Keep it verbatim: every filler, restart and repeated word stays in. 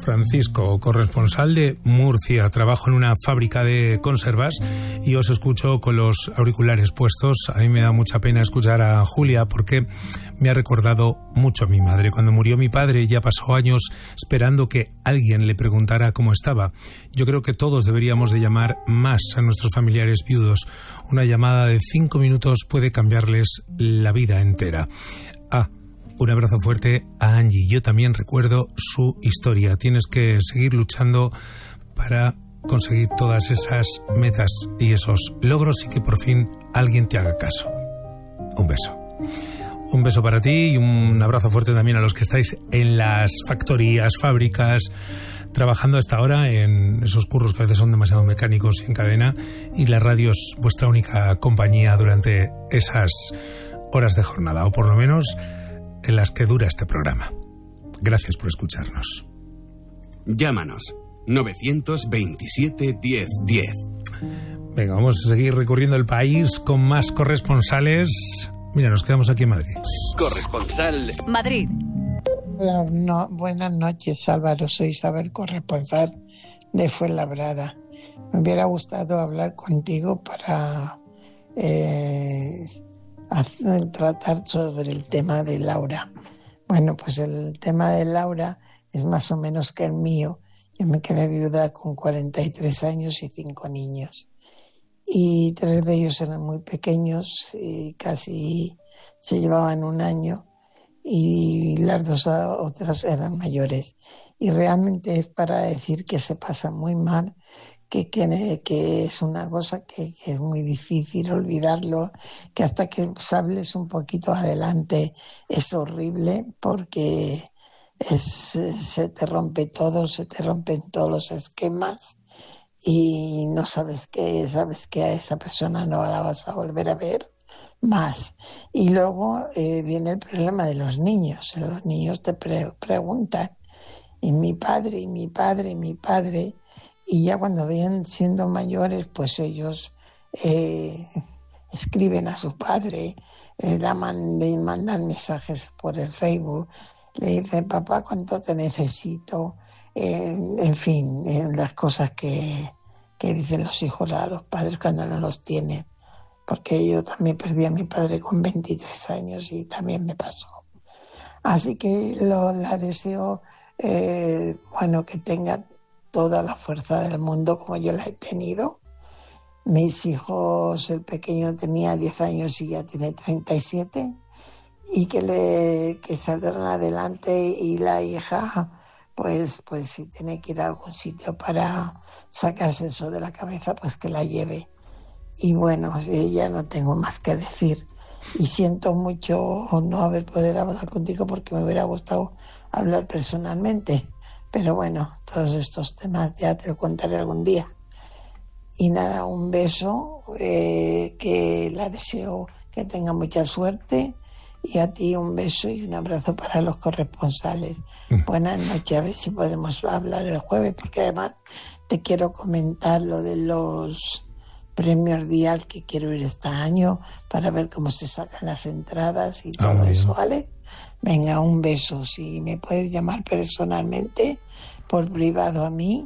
Francisco, corresponsal de Murcia. Trabajo en una fábrica de conservas y os escucho con los auriculares puestos. A mí me da mucha pena escuchar a Julia porque me ha recordado mucho a mi madre. Cuando murió mi padre ya pasó años esperando que alguien le preguntara cómo estaba. Yo creo que todos deberíamos de llamar más a nuestros familiares viudos. Una llamada de cinco minutos puede cambiarles la vida entera. Ah, un abrazo fuerte a Angie. Yo también recuerdo su historia. Tienes que seguir luchando para conseguir todas esas metas y esos logros y que por fin alguien te haga caso. Un beso. Un beso para ti y un abrazo fuerte también a los que estáis en las factorías, fábricas, trabajando hasta ahora en esos curros que a veces son demasiado mecánicos y en cadena, y la radio es vuestra única compañía durante esas horas de jornada, o por lo menos en las que dura este programa. Gracias por escucharnos. Llámanos novecientos veintisiete diez diez. Venga, vamos a seguir recorriendo el país con más corresponsales. Mira, nos quedamos aquí en Madrid. Corresponsal Madrid. Hola, no, buenas noches, Álvaro. Soy Isabel, corresponsal de Fuenlabrada. Me hubiera gustado hablar contigo para eh, hacer, tratar sobre el tema de Laura. Bueno, pues el tema de Laura es más o menos que el mío. Yo me quedé viuda con cuarenta y tres años y cinco niños. Y tres de ellos eran muy pequeños, y casi se llevaban un año, y las dos otras eran mayores. Y realmente es para decir que se pasa muy mal, que, que, que es una cosa que, que es muy difícil olvidarlo, que hasta que hables un poquito adelante es horrible, porque es, se te rompe todo, se te rompen todos los esquemas y no sabes que, sabes que a esa persona no la vas a volver a ver más. Y luego eh, viene el problema de los niños. Los niños te pre- preguntan, y mi padre, y mi padre, y mi padre, y ya cuando vayan siendo mayores, pues ellos eh, escriben a su padre, eh, le mandan, mandan mensajes por el Facebook, le dicen, papá, ¿cuánto te necesito? Eh, en fin, eh, las cosas que, que dicen los hijos a los padres cuando no los tienen. Porque yo también perdí a mi padre con veintitrés años y también me pasó. Así que lo, la deseo, eh, bueno, que tenga toda la fuerza del mundo como yo la he tenido. Mis hijos, el pequeño tenía diez años y ya tiene treinta y siete, y que, le, que saldrán adelante, y la hija, pues, pues si tiene que ir a algún sitio para sacarse eso de la cabeza, pues que la lleve. Y bueno, ya no tengo más que decir. Y siento mucho no haber podido hablar contigo porque me hubiera gustado hablar personalmente. Pero bueno, todos estos temas ya te lo contaré algún día. Y nada, un beso, eh, que la deseo que tenga mucha suerte. Y a ti un beso y un abrazo para los corresponsales. Mm. Buenas noches, a ver si podemos hablar el jueves, porque además te quiero comentar lo de los premios Dial, que quiero ir este año para ver cómo se sacan las entradas y todo ah, eso, ¿vale? Venga, un beso. Si me puedes llamar personalmente por privado a mí,